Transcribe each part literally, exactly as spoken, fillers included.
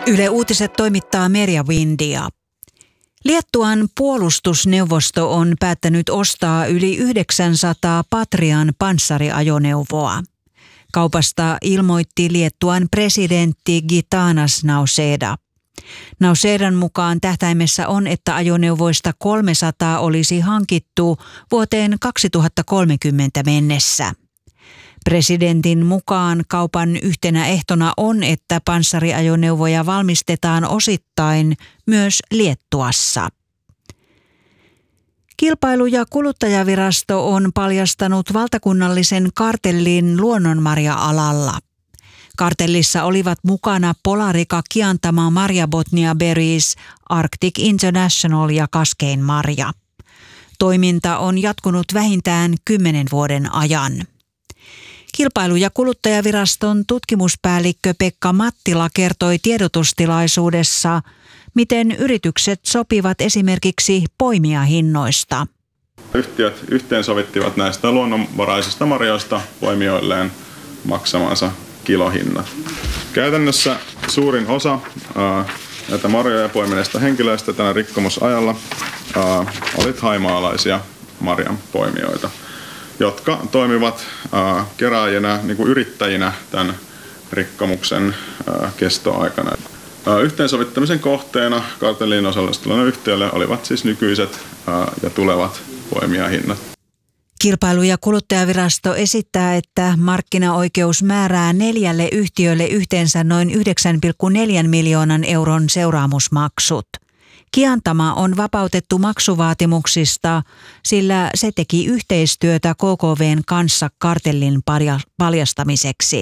Yle Uutiset toimittaa Merja Windia. Liettuan puolustusneuvosto on päättänyt ostaa yli yhdeksänsataa Patrian panssariajoneuvoa. Kaupasta ilmoitti Liettuan presidentti Gitanas Nausėda. Nausėdan mukaan tähtäimessä on, että ajoneuvoista kolmesataa olisi hankittu vuoteen kaksituhattakolmekymmentä mennessä. Presidentin mukaan kaupan yhtenä ehtona on, että panssariajoneuvoja valmistetaan osittain myös Liettuassa. Kilpailu- ja kuluttajavirasto on paljastanut valtakunnallisen kartellin luonnonmarja-alalla. Kartellissa olivat mukana Polarica, Kiantama, Marja Botnia Berries, Arctic International ja Kaskein Marja. Toiminta on jatkunut vähintään kymmenen vuoden ajan. Kilpailu- ja kuluttajaviraston tutkimuspäällikkö Pekka Mattila kertoi tiedotustilaisuudessa, miten yritykset sopivat esimerkiksi poimijahinnoista. Yhtiöt yhteensovittivat näistä luonnonvaraisista marjoista poimijoilleen maksamansa kilohinnat. Käytännössä suurin osa ää, näitä marjoja poimineista henkilöistä tänä rikkomusajalla ää, oli thaimaalaisia marjanpoimijoita, jotka toimivat ää, kerääjinä, niin kuin yrittäjinä tämän rikkomuksen ää, kestoaikana. Ää, yhteensovittamisen kohteena kartelliin osallistuneille yhtiöille olivat siis nykyiset ää, ja tulevat poimijahinnat. Kilpailu- ja kuluttajavirasto esittää, että markkinaoikeus määrää neljälle yhtiölle yhteensä noin yhdeksän pilkku neljä miljoonan euron seuraamusmaksut. Kiantama on vapautettu maksuvaatimuksista, sillä se teki yhteistyötä K K V:n kanssa kartellin paljastamiseksi.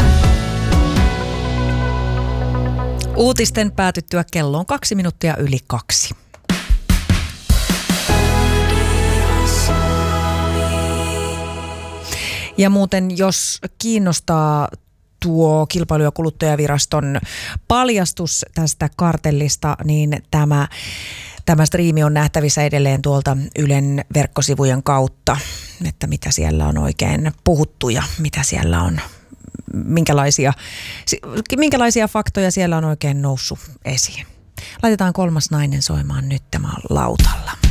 Uutisten päätyttyä kello on kaksi minuuttia yli kaksi. Ja muuten, jos kiinnostaa tuo Kilpailu- ja kuluttajaviraston paljastus tästä kartellista, niin tämä, tämä striimi on nähtävissä edelleen tuolta Ylen verkkosivujen kautta, että mitä siellä on oikein puhuttu ja mitä siellä on, minkälaisia, minkälaisia faktoja siellä on oikein noussut esiin. Laitetaan kolmas nainen soimaan nyt, tämä on lautalla.